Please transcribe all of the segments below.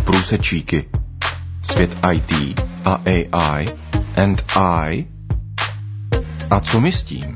Průsečíky. Svět IT a AI and I. A co my s tím?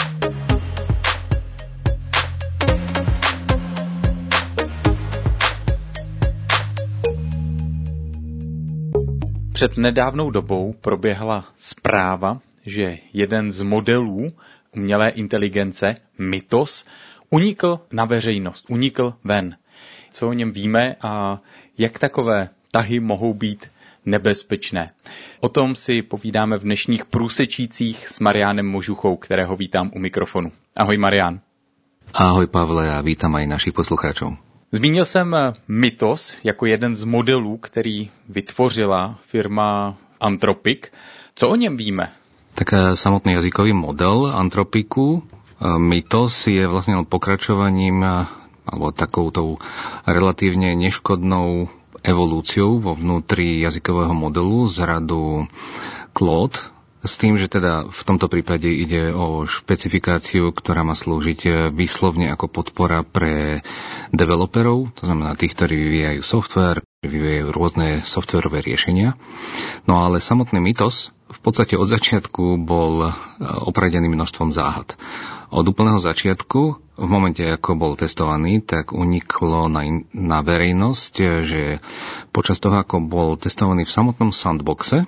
Před nedávnou dobou proběhla zpráva, že jeden z modelů umělé inteligence, Mythos, unikl na veřejnost, unikl ven. Co o něm víme a jak takové tahy mohou být nebezpečné. O tom si povídáme v dnešních průsečících s Mariánem Možuchou, kterého vítám u mikrofonu. Ahoj Marián. Ahoj Pavle a vítam aj našich poslucháčov. Zmínil jsem Mythos jako jeden z modelů, který vytvořila firma Anthropic. Co o něm víme? Tak samotný jazykový model Anthropicu Mythos je vlastne pokračovaním alebo takoutou relatívne neškodnou evolúciou vo vnútri jazykového modelu z radu Claude, s tým, že teda v tomto prípade ide o špecifikáciu, ktorá má slúžiť výslovne ako podpora pre developerov, to znamená tých, ktorí vyvíjajú software, vyvíjajú rôzne softwarové riešenia. No ale samotný Mythos v podstate od začiatku bol opradený množstvom záhad. Od úplného začiatku, v momente, ako bol testovaný, tak uniklo na verejnosť, že počas toho, ako bol testovaný v samotnom sandboxe,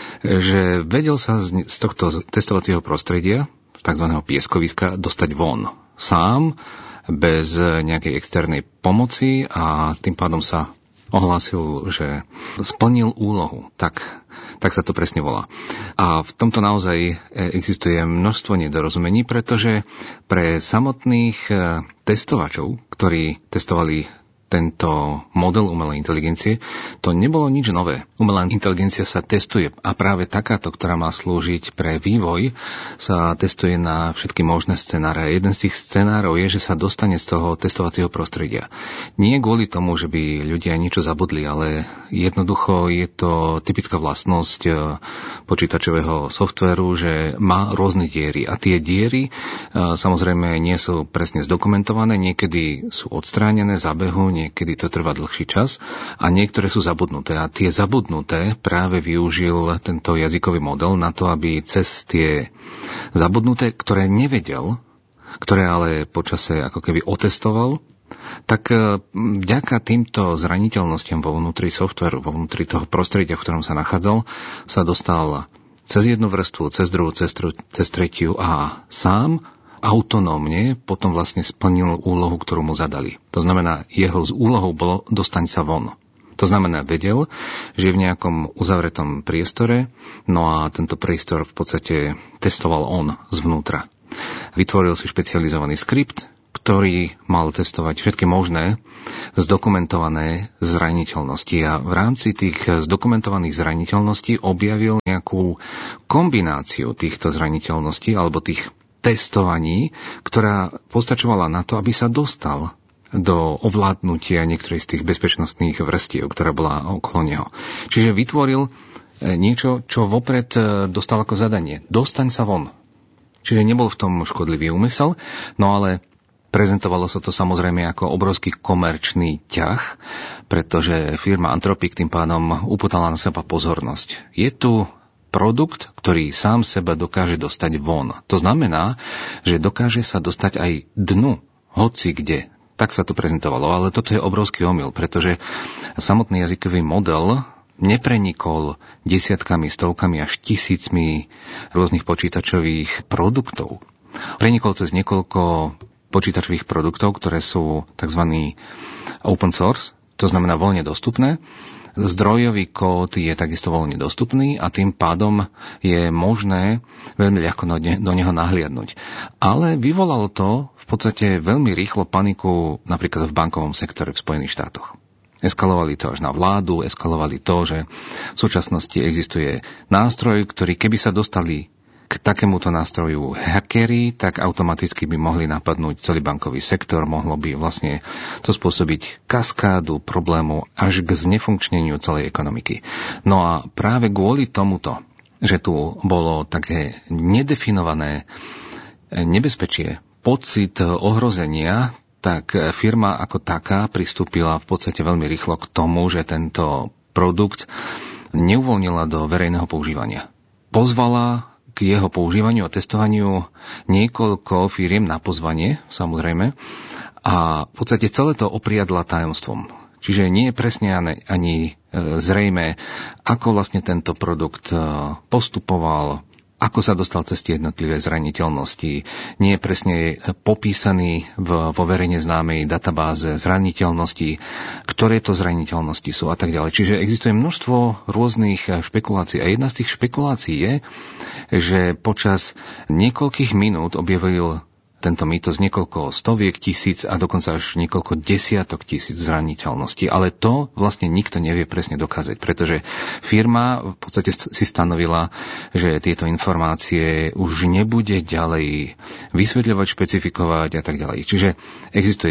že vedel sa z tohto testovacieho prostredia, tzv. Pieskoviska, dostať von sám, bez nejakej externej pomoci a tým pádom sa ohlásil, že splnil úlohu. Tak sa to presne volá. A v tomto naozaj existuje množstvo nedorozumení, pretože pre samotných testovačov, ktorí testovali tento model umelej inteligencie, to nebolo nič nové. Umelá inteligencia sa testuje a práve takáto, ktorá má slúžiť pre vývoj, sa testuje na všetky možné scenáre. Jeden z tých scenárov je, že sa dostane z toho testovacieho prostredia. Nie kvôli tomu, že by ľudia niečo zabudli, ale jednoducho je to typická vlastnosť počítačového softvéru, že má rôzne diery. A tie diery samozrejme nie sú presne zdokumentované, niekedy sú odstránené z zábehu, niekedy to trvá dlhší čas a niektoré sú zabudnuté. A tie zabudnuté práve využil tento jazykový model na to, aby cez tie zabudnuté, ktoré nevedel, ktoré ale počase ako keby otestoval, tak vďaka týmto zraniteľnostiam vo vnútri softvéru, vo vnútri toho prostredia, v ktorom sa nachádzal, sa dostal cez jednu vrstvu, cez druhú, cez tretiu a sám autonómne potom vlastne splnil úlohu, ktorú mu zadali. To znamená, jeho úlohou bolo dostaň sa von. To znamená, vedel, že je v nejakom uzavretom priestore, no a tento priestor v podstate testoval on zvnútra. Vytvoril si špecializovaný skript, ktorý mal testovať všetky možné zdokumentované zraniteľnosti. A v rámci tých zdokumentovaných zraniteľností objavil nejakú kombináciu týchto zraniteľností alebo tých testovaní, ktorá postačovala na to, aby sa dostal do ovládnutia niektorej z tých bezpečnostných vrstiev, ktorá bola okolo neho. Čiže vytvoril niečo, čo vopred dostal ako zadanie. Dostaň sa von. Čiže nebol v tom škodlivý úmysel, no ale prezentovalo sa to samozrejme ako obrovský komerčný ťah, pretože firma Anthropic tým pádom upútala na seba pozornosť. Je tu produkt, ktorý sám seba dokáže dostať von. To znamená, že dokáže sa dostať aj dnu, hoci kde. Tak sa to prezentovalo, ale toto je obrovský omyl, pretože samotný jazykový model neprenikol desiatkami, stovkami až tisícmi rôznych počítačových produktov. Prenikol cez niekoľko počítačových produktov, ktoré sú tzv. Open source, to znamená voľne dostupné. Zdrojový kód je takisto voľne dostupný a tým pádom je možné veľmi ľahko do neho nahliadnúť. Ale vyvolalo to v podstate veľmi rýchlo paniku napríklad v bankovom sektore v Spojených štátoch. Eskalovali to až na vládu, eskalovali to, že v súčasnosti existuje nástroj, ktorý keby sa dostali k takémuto nástroju hackeri, tak automaticky by mohli napadnúť celý bankový sektor, mohlo by vlastne to spôsobiť kaskádu problémov až k znefunkčneniu celej ekonomiky. No a práve kvôli tomuto, že tu bolo také nedefinované nebezpečie, pocit ohrozenia, tak firma ako taká pristúpila v podstate veľmi rýchlo k tomu, že tento produkt neuvoľnila do verejného používania. Pozvala k jeho používaniu a testovaniu niekoľko firiem na pozvanie, samozrejme, a v podstate celé to opriadla tajomstvom. Čiže nie je presne ani zrejme, ako vlastne tento produkt postupoval, ako sa dostal cez tie jednotlivé zraniteľnosti. Nie je presne popísaný vo verejne známej databáze zraniteľností, ktoré to zraniteľnosti sú a tak ďalej. Čiže existuje množstvo rôznych špekulácií. A jedna z tých špekulácií je, že počas niekoľkých minút objavil tento mýtus niekoľko stoviek tisíc a dokonca až niekoľko desiatok tisíc zraniteľností. Ale to vlastne nikto nevie presne dokázať, pretože firma v podstate si stanovila, že tieto informácie už nebude ďalej vysvetľovať, špecifikovať a tak ďalej. Čiže existuje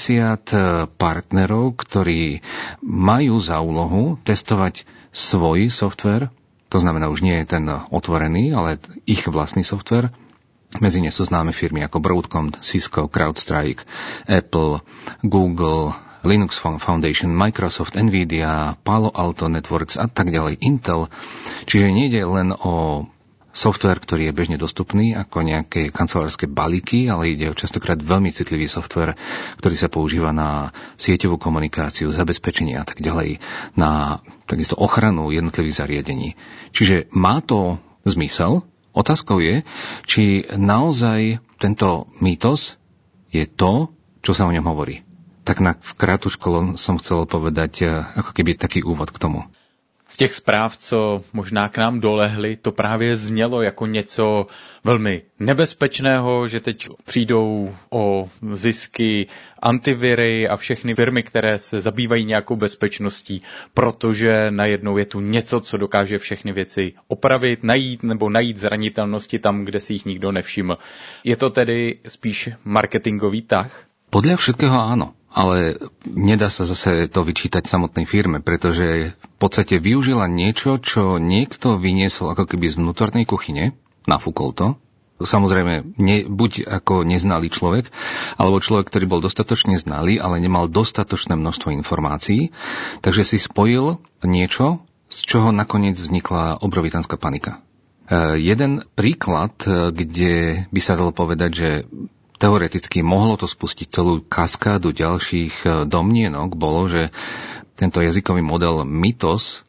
50 partnerov, ktorí majú za úlohu testovať svoj software, to znamená už nie je ten otvorený, ale ich vlastný software. Medzi ne sú známe firmy ako Broadcom, Cisco, CrowdStrike, Apple, Google, Linux Foundation, Microsoft, Nvidia, Palo Alto Networks a tak ďalej, Intel. Čiže nejde len o software, ktorý je bežne dostupný ako nejaké kancelárske balíky, ale ide o častokrát veľmi citlivý software, ktorý sa používa na sieťovú komunikáciu, zabezpečenie a tak ďalej, na takisto ochranu jednotlivých zariadení. Čiže má to zmysel. Otázkou je, či naozaj tento mýtos je to, čo sa o ňom hovorí. Tak v krátku som chcel povedať ako keby taký úvod k tomu. Z těch zpráv, co možná k nám dolehly, to právě znělo jako něco velmi nebezpečného, že teď přijdou o zisky antiviry a všechny firmy, které se zabývají nějakou bezpečností, protože najednou je tu něco, co dokáže všechny věci opravit, najít zranitelnosti tam, kde si jich nikdo nevšiml. Je to tedy spíš marketingový tah? Podľa všetkého áno. Ale nedá sa zase to vyčítať samotnej firme, pretože v podstate využila niečo, čo niekto vyniesol ako keby z vnútornej kuchyne, nafúkol to. Samozrejme, buď ako neznalý človek, alebo človek, ktorý bol dostatočne znalý, ale nemal dostatočné množstvo informácií, takže si spojil niečo, z čoho nakoniec vznikla obrovitánska panika. Jeden príklad, kde by sa dalo povedať, že teoreticky mohlo to spustiť celú kaskádu ďalších domnienok, bolo, že tento jazykový model Mythos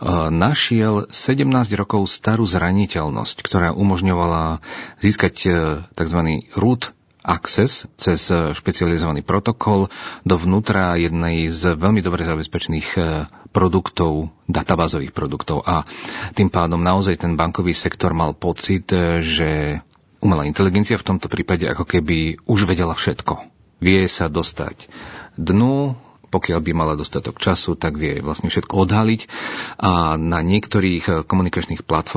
našiel 17 rokov starú zraniteľnosť, ktorá umožňovala získať tzv. root access cez špecializovaný protokol dovnútra jednej z veľmi dobre zabezpečených produktov, databázových produktov. A tým pádom naozaj ten bankový sektor mal pocit, že umelá inteligencia v tomto prípade ako keby už vedela všetko. Vie sa dostať dnu, pokiaľ by mala dostatok času, tak vie vlastne všetko odhaliť a na niektorých komunikačných platformách